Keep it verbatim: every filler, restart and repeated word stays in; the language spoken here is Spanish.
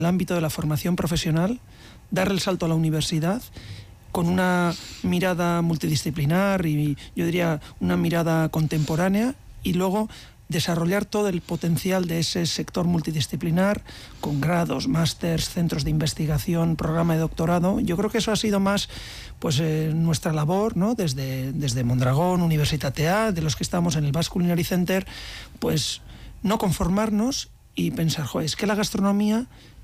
ámbito de la formación profesional, dar el salto a la universidad con una mirada multidisciplinar y yo diría una mirada contemporánea, y luego desarrollar todo el potencial de ese sector multidisciplinar con grados, másters, centros de investigación, programa de doctorado. Yo creo que eso ha sido más pues eh, nuestra labor, ¿no? Desde, desde Mondragón, Universitatea, de los que estamos en el Basque Culinary Center, pues no conformarnos y pensar, joder, es que la gastronomía